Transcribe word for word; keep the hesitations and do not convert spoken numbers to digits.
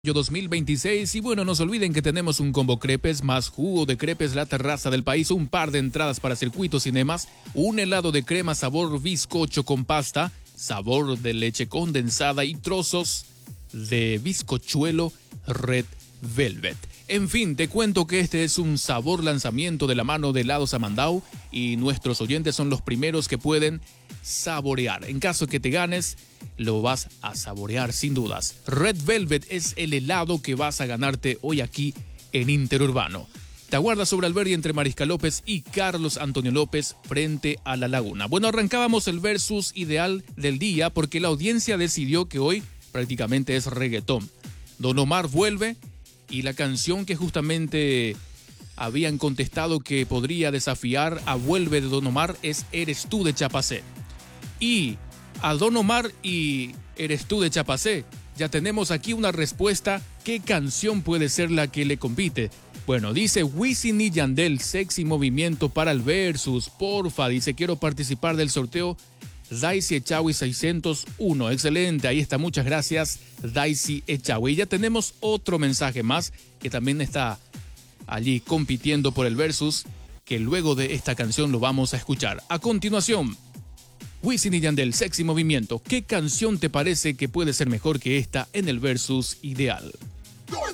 dos mil veintiséis. Y bueno, no se olviden que tenemos un combo crepes más jugo de crepes La Terraza del País, un par de entradas para Circuito Cinemas, un helado de crema sabor bizcocho con pasta, sabor de leche condensada y trozos de bizcochuelo Red Velvet. En fin, te cuento que este es un sabor lanzamiento de la mano de Helados Amandau y nuestros oyentes son los primeros que pueden saborear. En caso que te ganes, lo vas a saborear sin dudas. Red Velvet es el helado que vas a ganarte hoy aquí en Interurbano. Te aguarda sobre Alberdi entre Mariscal López y Carlos Antonio López frente a la Laguna. Bueno, arrancábamos el versus ideal del día porque la audiencia decidió que hoy prácticamente es reggaetón. Don Omar vuelve y la canción que justamente habían contestado que podría desafiar a Vuelve de Don Omar es Eres tú de Chapacé. Y a Don Omar y Eres tú de Chapacé, ya tenemos aquí una respuesta. ¿Qué canción puede ser la que le compite? Bueno, dice Wisin y Yandel, Sexy Movimiento para el versus. Porfa, dice, quiero participar del sorteo. Daisy Echawi seiscientos uno. Excelente, ahí está, muchas gracias, Daisy Echawi. Y ya tenemos otro mensaje más que también está allí compitiendo por el versus, que luego de esta canción lo vamos a escuchar. A continuación, Wisin y Yandel, Sexy Movimiento. ¿Qué canción te parece que puede ser mejor que esta en el versus ideal?